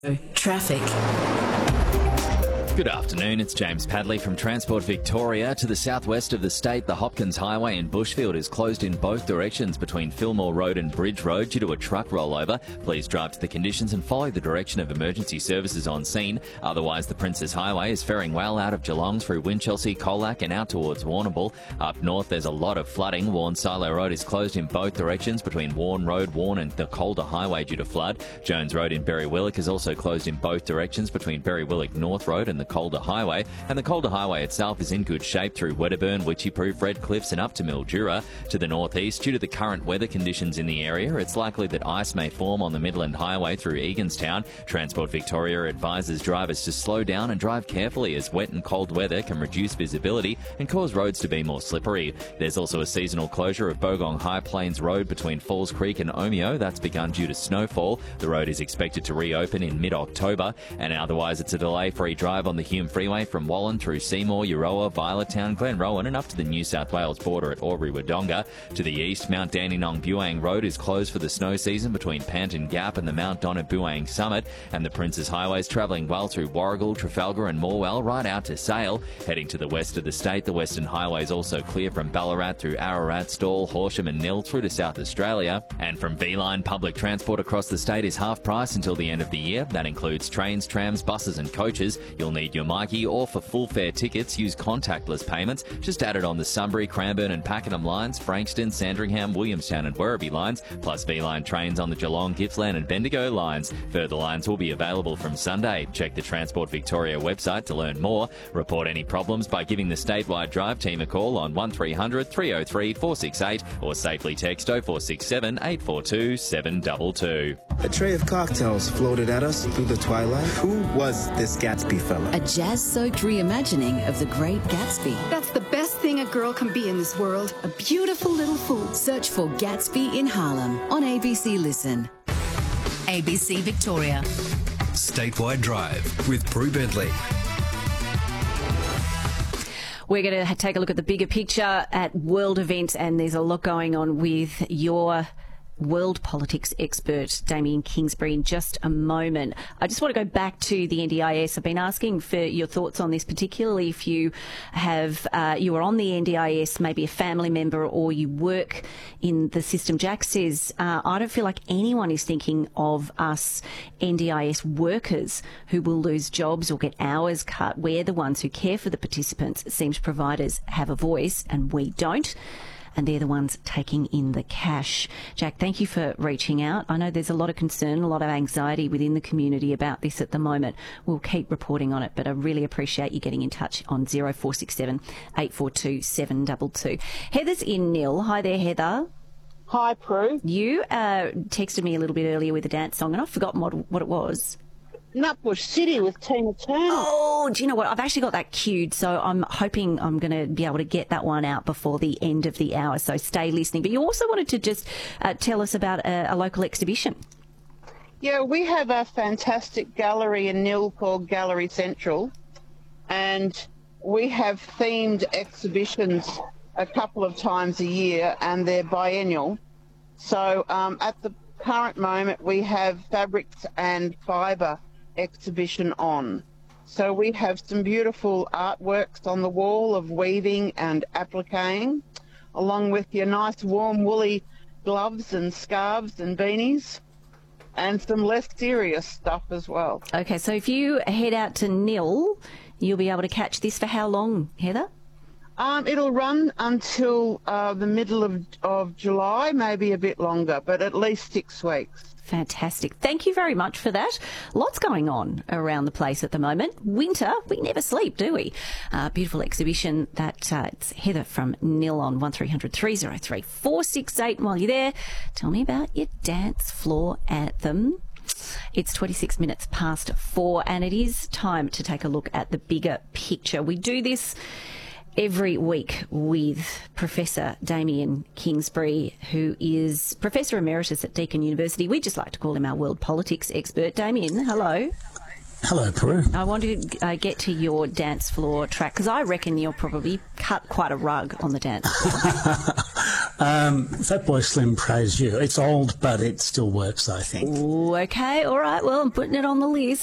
Traffic. Good afternoon, it's James Padley from Transport Victoria. To the southwest of the state, the Hopkins Highway in Bushfield is closed in both directions between Fillmore Road and Bridge Road due to a truck rollover. Please drive to the conditions and follow the direction of emergency services on scene. Otherwise, the Princes Highway is faring well out of Geelong through Winchelsea, Colac and out towards Warrnambool. Up north, there's a lot of flooding. Warne-Silo Road is closed in both directions between Warne Road, Warne and the Calder Highway due to flood. Jones Road in Berry-Willick is also closed in both directions between Berry-Willick North Road and the Calder Highway, and the Calder Highway itself is in good shape through Wedderburn, Witchyproof, Red Cliffs and up to Mildura. To the northeast, due to the current weather conditions in the area, it's likely that ice may form on the Midland Highway through Eganstown. Transport Victoria advises drivers to slow down and drive carefully as wet and cold weather can reduce visibility and cause roads to be more slippery. There's also a seasonal closure of Bogong High Plains Road between Falls Creek and Omeo. That's begun due to snowfall. The road is expected to reopen in mid-October, and otherwise it's a delay-free drive on the Hume Freeway from Wallen through Seymour, Euroa, Violettown, Glenrowan and up to the New South Wales border at Albury-Wodonga. To the east, Mount Dandenong-Buang Road is closed for the snow season between Panton Gap and the Mount Donna-Buang Summit, and the Princes Highway is travelling well through Warragul, Trafalgar and Morwell right out to Sale. Heading to the west of the state, the Western Highway is also clear from Ballarat through Ararat, Stawell, Horsham and Nil through to South Australia. And from V-Line, public transport across the state is half price until the end of the year. That includes trains, trams, buses and coaches. You'll need your Myki, or for full fare tickets, use contactless payments. Just added on the Sunbury, Cranbourne and Pakenham lines, Frankston, Sandringham, Williamstown and Werribee lines, plus V-Line trains on the Geelong, Gippsland and Bendigo lines. Further lines will be available from Sunday. Check the Transport Victoria website to learn more. Report any problems by giving the statewide drive team a call on 1300 303 468 or safely text 0467 842 722. A tray of cocktails floated at us through the twilight. Who was this Gatsby fella? A jazz-soaked reimagining of The Great Gatsby. That's the best thing a girl can be in this world. A beautiful little fool. Search for Gatsby in Harlem on ABC Listen. ABC Victoria. Statewide Drive with Prue Bentley. We're going to take a look at the bigger picture at world events, and there's a lot going on with your world politics expert, Damien Kingsbury, in just a moment. I just want to go back to the NDIS. I've been asking for your thoughts on this, particularly if you have you are on the NDIS, maybe a family member, or you work in the system. Jack says, I don't feel like anyone is thinking of us NDIS workers who will lose jobs or get hours cut. We're the ones who care for the participants. It seems providers have a voice and we don't, and they're the ones taking in the cash. Jack, thank you for reaching out. I know there's a lot of concern, a lot of anxiety within the community about this at the moment. We'll keep reporting on it, but I really appreciate you getting in touch on 0467 842 722. Heather's in Nil. Hi there, Heather. Hi, Prue. You texted me a little bit earlier with a dance song, and I've forgotten what it was. Nutbush City with Tina Turner. Oh, do you know what? I've actually got that queued, so I'm hoping I'm going to be able to get that one out before the end of the hour, so stay listening. But you also wanted to just tell us about a local exhibition. Yeah, we have a fantastic gallery in Nil called Gallery Central, and we have themed exhibitions a couple of times a year, and they're biennial. So at the current moment, we have fabrics and fibre exhibition on. So we have some beautiful artworks on the wall of weaving and appliquing, along with your nice warm woolly gloves and scarves and beanies, and some less serious stuff as well. Okay, so if you head out to Nil, you'll be able to catch this for how long, Heather? It'll run until the middle of July, maybe a bit longer, but at least 6 weeks. Fantastic. Thank you very much for that. Lots going on around the place at the moment. Winter, we never sleep, do we? Beautiful exhibition that it's Heather from Nil on 1300 303 468. And while you're there, tell me about your dance floor anthem. It's 26 minutes past 4, and it is time to take a look at the bigger picture. We do this every week with Professor Damien Kingsbury, who is Professor Emeritus at Deakin University. We just like to call him our world politics expert. Damien, hello. Hello, Prue. I want to get to your dance floor track, because I reckon you'll probably cut quite a rug on the dance floor. Fatboy Slim Praise You. It's old, but it still works, I think. Ooh, okay, all right. Well, I'm putting it on the list.